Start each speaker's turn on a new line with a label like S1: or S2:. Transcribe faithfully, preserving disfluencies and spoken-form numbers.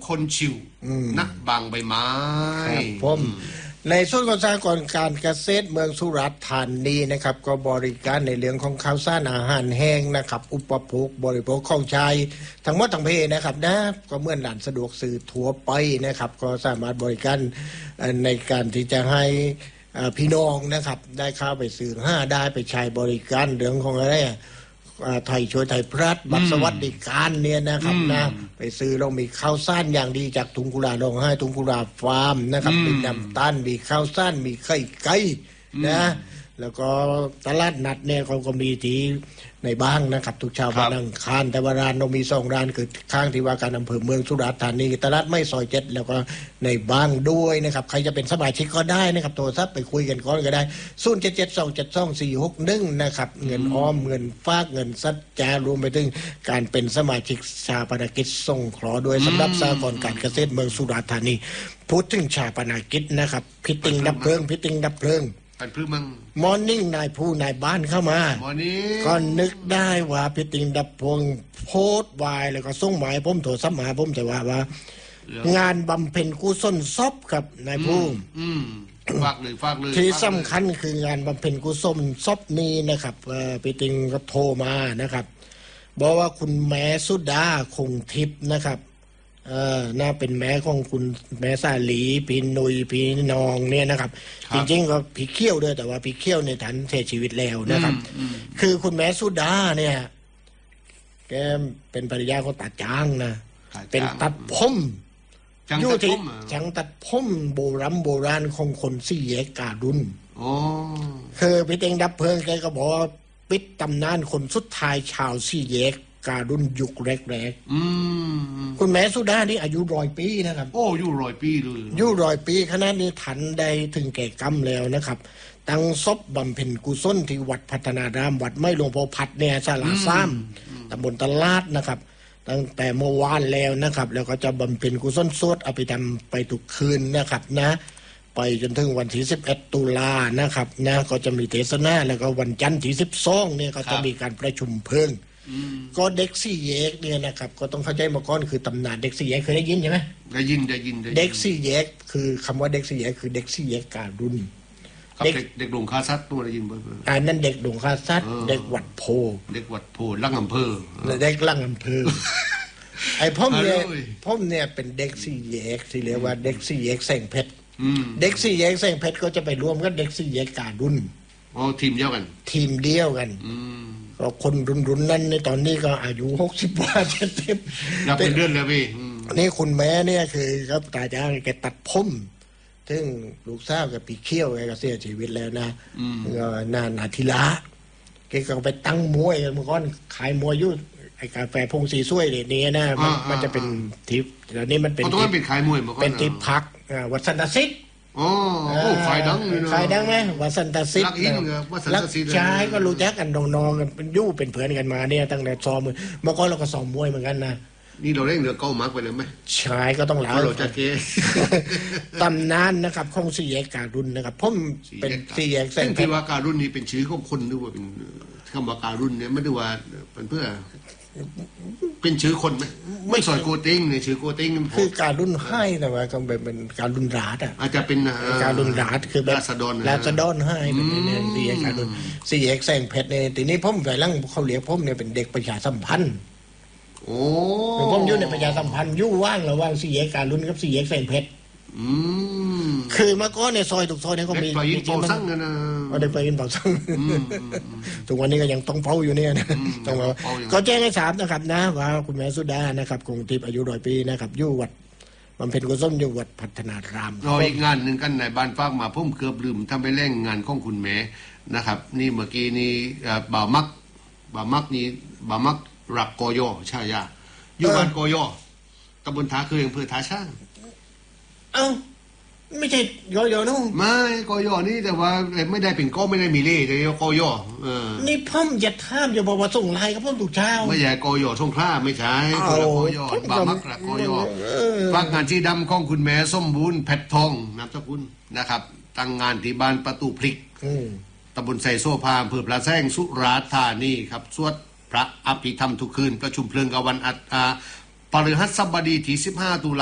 S1: คนชิวณบางใบไม้
S2: ผมในส่วนของสหกรณ์การเกษตรเมืองสุราษฎร์ธานีนะครับก็บริการในเรื่องของข้าวสารอาหารแห้งนะครับอุปโภคบริโภคของใช้ทั้งหมดทั้งเพนะครับนะก็เหมือนร้านสะดวกซื้อทั่วไปนะครับก็สามารถบริการในการที่จะให้พี่น้องนะครับได้เข้าไปซื้อห้าได้ไปใช้บริการเรื่องของอะไรไทยช่วยไทยพลัดบัตรสวัสดิการเนี่ยนะครับนะไปซื้อเรามีข้าวซ่านอย่างดีจากถุงกุลาลงให้ถุงกุลาฟาร์มนะครับมีน้ำตาลมีข้าวซ่านมีไข่ไก่นะแล้วก็ตลาดนัดเนี่ยเขาก็มีที่ในบ้างนะครับทุกเช้าวันอังคารแต่ว่าร้านเรามีสองร้านคือข้างที่ว่าการอำเภอเมืองสุราษฎร์ธานีตลาดไม่ซอยเจ็ดแล้วก็ในบ้างด้วยนะครับใครจะเป็นสมาชิกก็ได้นะครับโทรศัพท์ไปคุยกันก่อนก็ได้ศูนย์ เจ็ด เจ็ด สอง เจ็ด สอง สี่ หก หนึ่งนะครับเงินออมเงินฝากเงินสัจจารวมไปถึงการเป็นสมาชิกชาปนกิจส่งขอด้วยสำหรับสหกรณ์การเกษตรเมืองสุราษฎร์ธานีพูดถึงชาปนกิจนะครับพิติงดับเพลิงพิติงดับเพลิง
S1: เป็นพื้นมัง
S2: มอร์นิ่งนายผู้นายบ้านเข้ามาก็นึกได้ว่าพิติงดับพงโพสต์วายแล้วก็ส่งหมายผมโทรศัพท์มาผมจะว่าว่างานบำเพ็ญกุศลศพครับนายผู้
S1: ฝากเลยฝากเลย
S2: ที่สำคัญคืองานบำเพ็ญกุศลศพนี้นะครับพิติงก็โทรมานะครับบอกว่าคุณแม่สุดาคงทิพย์นะครับเอ่อน่าเป็นแม่ของคุณแม่สาลีพี่นุยพี่นองเนี่ยนะครับจริงๆก็พี่เขี้ยวด้วยแต่ว่าพี่เขี้ยวในฐานเสียชีวิตแล้วนะครับคือคุณแม่สุดาเนี่ยแกเป็นภรรยาของตาจางนะเป็นตัดผมอยู่ที่จังตัดผมโบราณโบราณของคนสี่แยกกาดุนคือพี่เต็งดับเพลิงแกก็บอกปิดตำนานคนสุดท้ายชาวสี่แยกกาดุนยุคแรกๆคุณแม่สุดานี่อายุร้อยปีนะครับ
S1: โอ้อายุร้อยปีเลย
S2: อายุร้อยปีขณะนี้ทันได้ถึงแก่กรรมแล้วนะครับตั้งศพบำเพ็ญกุศลที่วัดพัฒนารามวัดไม่หลวงพ่อพัดเนี่ยศาลาซ้ำตำบลตลาดนะครับตั้งแต่เมื่อวานแล้วนะครับแล้วก็จะบำเพ็ญกุศลสวดอภิธรรมไปทุกคืนนะครับนะไปจนถึงวันที่สิบเอ็ดตุลานะครับนะก็จะมีเทศนาแล้วก็วันจันทร์ที่สิบสองเนี่ยก็จะมีการประชุมเพลิงก็เด็กสี่แยกเนี่ยนะครับก็ต้องเข้าใจมาก่อนคือตำนานเด็กสี่แยกเคยได้ยินใช่ไหม
S1: ได้ยินได้ยิน
S2: เด็กสี่แยกคือคำว่าเด็กสี่แยกคือเด็กสี่แยกการุณ
S1: เด็กเด็กหลวงคาซัดตัวได้ยินบ่
S2: อ่านั่นเด็กหลวงคาซัดเด็กวัดโพ
S1: เด็กวัดโพลังอำเภอ
S2: เด็กลังอำเภอไอ้พ่อเนี่ยพ่อเนี่ยเป็นเด็กสี่แยกที่เรียกว่าเด็กสี่แยกแสงเพชรเด็กสี่แยกแสงเพชรก็จะไปรวมกันเด็กสี่แยกการุณ
S1: อ๋อทีมเดียวกัน
S2: ทีมเดียวกันก็คนรุนๆนั้นในตอนนี้ก็อายุหกสิบกว่าเจ็ดสิบ
S1: นับเป็นเดือนแล้วพี่
S2: นี่คุณแม่เนี่ยคือครับตาจ้างแกตัดผมซึ่งลูกสาวกับปีเขี้ยวแกก็เสียชีวิตแล้วนะก็นานอาทิละแกก็ไปตั้งมวยเมื่อก่อนขายมวยอยู่ไอ้กาแฟพงสีส้วยเนี่ยนี่นะมันจะเป็นทิปแล้วนี่มันเป็น
S1: ต้องเป็นขายมวยเมื่อก่อน
S2: เป็นทิปพักวัดสันตสิทธิ์
S1: โอ้ขายดังเลย
S2: ขายดังไหมวัดสันตสิทธิ์รักชายก็รู้จักกันน้องๆกันเป็นยู่เป็นเพื่อนกันมาเนี่ยตั้งแต่ซ้อมเมื่อก่อนเราก็ซ้อมมวยเหมือนกันนะ
S1: นี่เราเล่นเรือเก้ามักไปเลยไหม
S2: ชายก็ต้องหลา
S1: เราจัดเก
S2: ตำนานนะครับของสี่แยกการุณนะครับผมเป็นสี่แยก
S1: แสงที่ว่าการุณนี้เป็นชื่อของคนหรือว่าเป็นคำว่าการุณเนี่ยไม่ได้ว่าเป็นเพื่อเป็นชื่อคนไหมไม่สอยโกติ้งเนี่ยชื่อโกติ้ง
S2: คือการรุ่นให้แต่ว่าก็เป็นเป็นการรุ่นราดอ่ะ
S1: อาจจะเป็น
S2: การรุ่นราดคือแบบ
S1: ราษฎร
S2: ราษฎรให้เป็นเนี่ยสี่การรุ่นสี่แยกแสงเพชรเนี่ยทีนี้ผมไปลั่งเขาเรียกผมเนี่ยเป็นเด็กประชาสัมพันธ์
S1: โอ้
S2: ผมอยู่ในประชาสัมพันธ์อยู่ว่างระหว่างสี่แยกการรุ่นกับสี่แยกแสงเพชรคือเมื่อก่อนในซอยทุกซอยเนี่ยก็มี
S1: เด็กไปยินเป่าซังกันนะ
S2: เด็กไปยินเป่าซังทุกวันนี้ก็ยังต้องเป่าอยู่เนี่ยนะต้องเราก็แจ้งให้ทราบนะครับนะว่าคุณแม่สุดานะครับคงทิพย์อายุร้อยปีนะครับอยู่วัดบำเพ็ญกุศลอยู่วัดพัฒนาราม
S1: รออีกงานหนึ่งกันในบ้านฟากมาพุ่มเกือบลืมทำไปแล่งงานของคุณแม่นะครับนี่เมื่อกี้นี่บ่าวมักบ่าวมักนี่บ่าวมักรักกอยใช่ยาอยู่บ้านกอยตำบลท้าคืออำเภอท้าช่าง
S2: เอ้าไม่ใช่ยอยๆนู่น
S1: ไม่กอยอนี่แต่ว่าไม่ได้เป็นก็ไม่ได้มีเล่แต่กอยอเออ
S2: นี่พ่อมจะท่ามอย่าบอกว่าส่งไลน์กับพ่อถูกเช้า
S1: ไม่ใช่กอยอส่งคล้าไม่ใช่คนละกอยอบามักละกอยอฝากงานที่ดำของคุณแม่ส้มบูรณ์แพททองนามสกุลนะครับตั้งงานที่บ้านประตูพลิกตำบลไซโซพาอำเภอพระแซงสุราษฎร์ธานีครับสวดพระอภิธรรมทุกคืนประชุมเพลิงกับวันอัตตาพฤหัสบดีที่สิบห้าตุลา